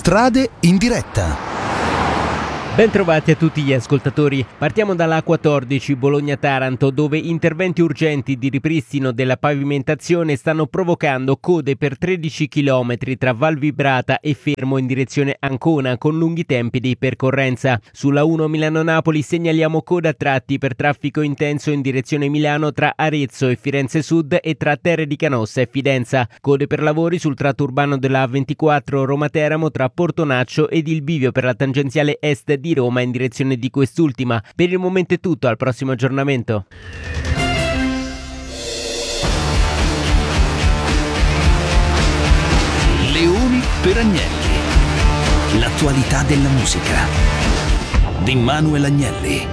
Strade in diretta. Bentrovati a tutti gli ascoltatori. Partiamo dalla A14 Bologna-Taranto, dove interventi urgenti di ripristino della pavimentazione stanno provocando code per 13 km tra Val Vibrata e Fermo in direzione Ancona, con lunghi tempi di percorrenza. Sulla 1 Milano-Napoli segnaliamo coda a tratti per traffico intenso in direzione Milano tra Arezzo e Firenze Sud e tra Terre di Canossa e Fidenza. Code per lavori sul tratto urbano della A24 Roma-Teramo tra Portonaccio ed il bivio per la tangenziale est di Roma in direzione di quest'ultima. Per il momento è tutto, al prossimo aggiornamento. Leoni per Agnelli. L'attualità della musica di Manuel Agnelli.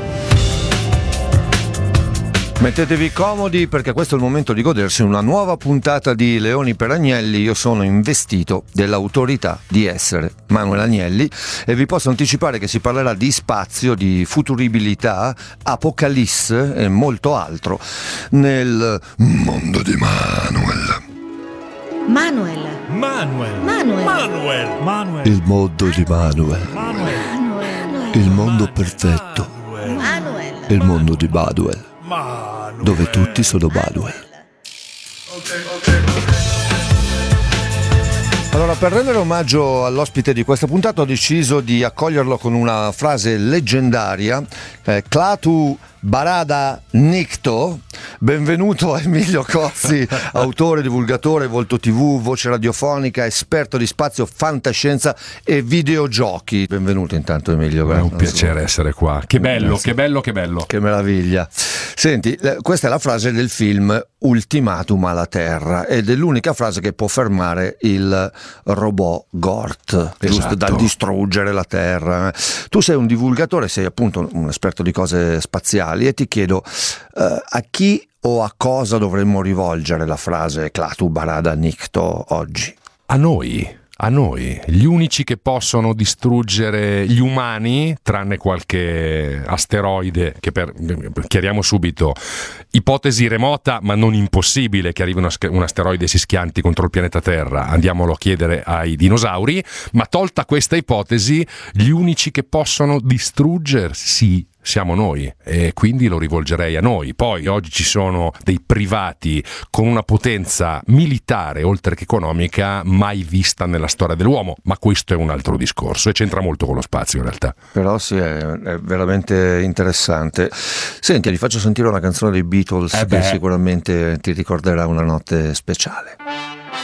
Mettetevi comodi perché questo è il momento di godersi una nuova puntata di Leoni per Agnelli. Io sono investito dell'autorità di essere Manuel Agnelli e vi posso anticipare che si parlerà di spazio, di futuribilità, apocalisse e molto altro nel mondo di Manuel. Manuel. Il mondo di Manuel. Il mondo perfetto. Il mondo di Baduel. Dove tutti sono Baduel. Allora, per rendere omaggio all'ospite di questa puntata ho deciso di accoglierlo con una frase leggendaria, Clatu Barada Nicto. Benvenuto Emilio Cozzi, autore, divulgatore, volto TV, voce radiofonica, esperto di spazio, fantascienza e videogiochi. Benvenuto intanto Emilio. È un piacere essere qua. Che bello, che bello, che bello. Che meraviglia. Senti, questa è la frase del film Ultimatum alla Terra ed è l'unica frase che può fermare il robot Gort, esatto, giusto, dal distruggere la Terra. Tu sei un divulgatore, sei appunto un esperto di cose spaziali e ti chiedo a chi o a cosa dovremmo rivolgere la frase Clatu Barada Nicto oggi? A noi, gli unici che possono distruggere gli umani, tranne qualche asteroide, che chiariamo subito, ipotesi remota ma non impossibile che arrivi un asteroide e si schianti contro il pianeta Terra, andiamolo a chiedere ai dinosauri, ma tolta questa ipotesi, gli unici che possono distruggersi siamo noi e quindi lo rivolgerei a noi. Poi oggi ci sono dei privati con una potenza militare oltre che economica mai vista nella storia dell'uomo, ma questo è un altro discorso e c'entra molto con lo spazio in realtà. Però sì, è veramente interessante. Senti, ti faccio sentire una canzone dei Beatles che sicuramente ti ricorderà una notte speciale.